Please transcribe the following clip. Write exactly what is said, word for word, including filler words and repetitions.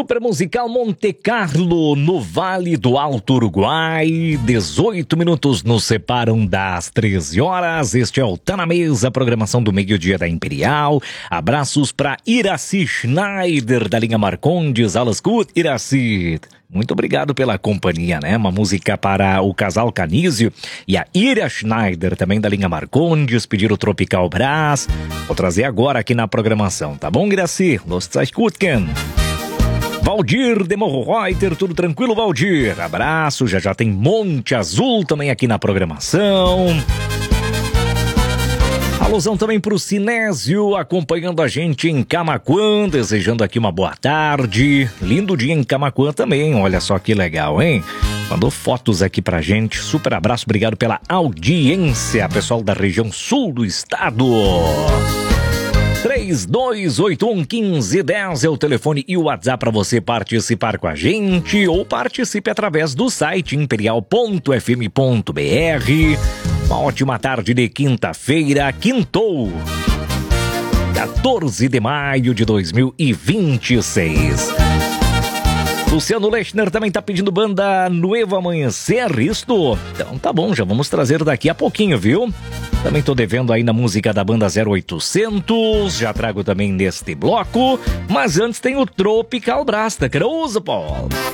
Super musical Monte Carlo, no Vale do Alto Uruguai. dezoito minutos nos separam das treze horas. Este é o Tá na Mesa, programação do meio-dia da Imperial. Abraços para Iraci Schneider, da linha Marcondes. Alles gut, Iraci. Muito obrigado pela companhia, né? Uma música para o casal Canísio e a Ira Schneider, também da linha Marcondes, pediram o Tropical Brás. Vou trazer agora aqui na programação, tá bom, Iraci? Los escutem. Valdir de Morro Reuter, tudo tranquilo, Valdir? Abraço, já já tem Monte Azul também aqui na programação. Alusão também pro Sinésio, acompanhando a gente em Camaquã, desejando aqui uma boa tarde. Lindo dia em Camaquã também, olha só que legal, hein? Mandou fotos aqui pra gente, super abraço, obrigado pela audiência, pessoal da região sul do estado. três dois oito um, um cinco um zero é o telefone e o WhatsApp para você participar com a gente, ou participe através do site imperial ponto f m ponto b r. Uma ótima tarde de quinta-feira, quintou, quatorze de maio de dois mil e vinte e seis. Luciano Lechner também tá pedindo banda Nuevo Amanhecer, isto? Então tá bom, já vamos trazer daqui a pouquinho, viu? Também tô devendo aí na música da banda zero oitocentos, já trago também neste bloco, mas antes tem o Tropical Brás da Cruz, Paul.